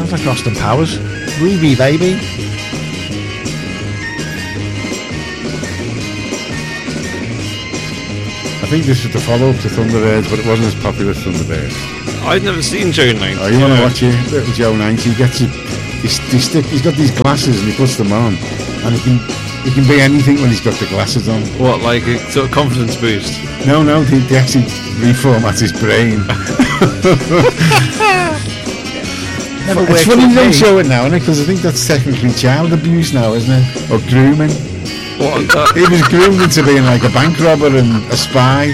Sounds like Austin Powers. Ruby, baby. I think this is the follow-up to Thunderbirds, but it wasn't as popular as Thunderbirds. I've never seen Joe 90. Oh, you want to watch it? Little Joe 90. He gets it. He's got these glasses and he puts them on, and he can be anything when he's got the glasses on. What, like a sort of confidence boost? No, they actually reformat his brain. It's funny you don't show it now, isn't it? Because I think that's technically child abuse now, isn't it? Or grooming. What? He was groomed into being like a bank robber and a spy.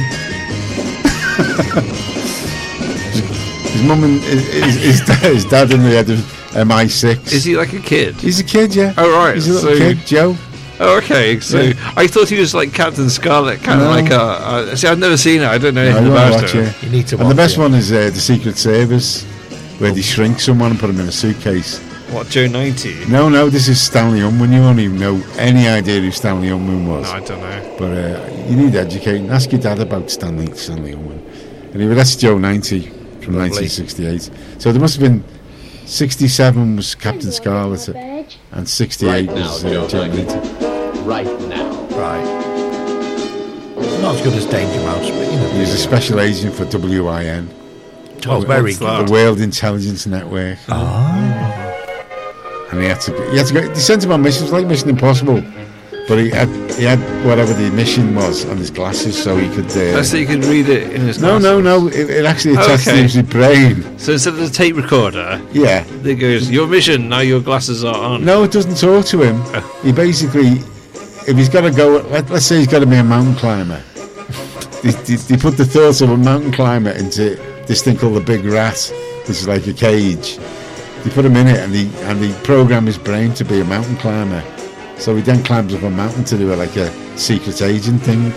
His mum and his dad in the head of MI6. Is he like a kid? He's a kid, yeah. Oh, right. He's a little kid, Joe. Oh, okay. So yeah. I thought he was like Captain Scarlet, kind of like a. See, I've never seen it. I don't know anything about it. You need to watch it. And the best one is the Secret Service, where they shrink someone and put him in a suitcase. What, Joe 90? No, this is Stanley Unwin. You won't even know any idea who Stanley Unwin was. No, I don't know. But you need educating. Ask your dad about Stanley Unwin. Anyway, that's Joe 90 from 1968. So there must have been 67 was Captain Scarlet and 68 was Joe 90. Right now. Right. Not as good as Danger Mouse, but you know. He was a special agent for WIN. Oh, very good. The World Intelligence Network. And he had to go. They sent him on missions like Mission Impossible, but he had whatever the mission was on his glasses, so he could. So you could read it in his. No. It actually attached to his brain. So instead of the tape recorder, yeah, it goes, "Your mission now. Your glasses are on." No, it doesn't talk to him. He basically, if he's got to go, let's say he's got to be a mountain climber. They put the thoughts of a mountain climber into this thing called the Big Rat, which is like a cage. They put him in it, and they program his brain to be a mountain climber. So he then climbs up a mountain to do like a secret agent thing.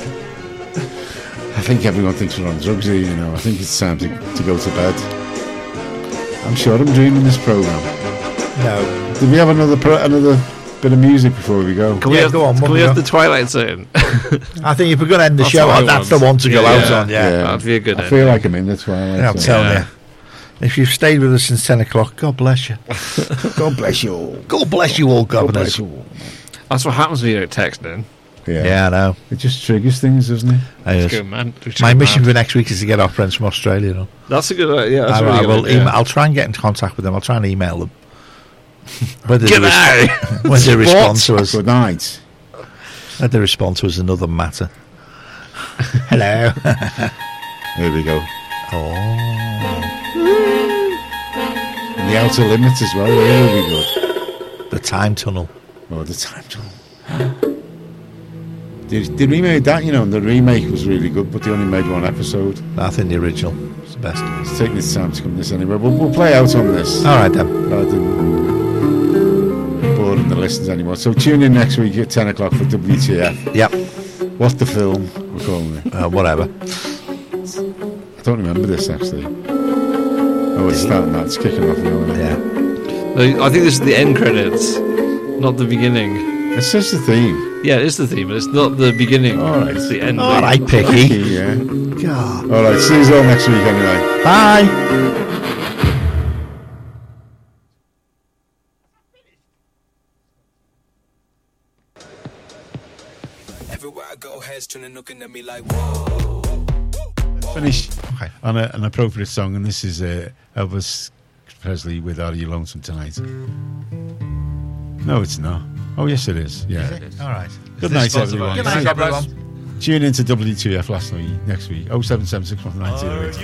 I think everyone thinks we're on drugs here, you know. I think it's time to go to bed. I'm sure I'm dreaming this program. No. Did we have another bit of music before we go? Can we have the Twilight Zone? I think if we're going to end the show, that's the one to go out on. Yeah, that'd be a good. I feel like I'm in the Twilight Zone. I'm telling you. If you've stayed with us since 10 o'clock, God bless you. God bless you all. God bless you all, governors. God bless you all. That's what happens when you don't text in. Yeah, I know. It just triggers things, doesn't it? Let's go, man. My mission for next week is to get our friends from Australia. No? That's a good idea. That's really good idea. I'll try and get in contact with them. I'll try and email them. When they respond to us. Good night. When they respond to us, another matter. Hello. Here we go. Oh. And the Outer Limits as well. Really good. The Time Tunnel. Oh, the Time Tunnel. They remade that, you know, and the remake was really good, but they only made one episode. I think the original is the best. It's taking its time to come this anyway. We'll play out on this. All right, then. Rather than boring the listeners anymore. So tune in next week at 10 o'clock for WTF. Yep. What's the film we're calling it? Whatever. I don't remember this, actually. Oh, it's starting now. It's kicking off now. Yeah. I think this is the end credits, not the beginning. It's just the theme. Yeah, it is the theme, but it's not the beginning. All right. It's the end. All right, Picky. Yeah. God. All right, see you all next week anyway. Bye. Everywhere I go, heads turning, looking at me like, whoa. Finish on an appropriate song, and this is Elvis Presley with Are You Lonesome Tonight? No, it's not. Oh, yes, it is. Yeah. Is it? All right. Good night, everyone. Good night, everyone. Tune in to WTF next week. 0776190.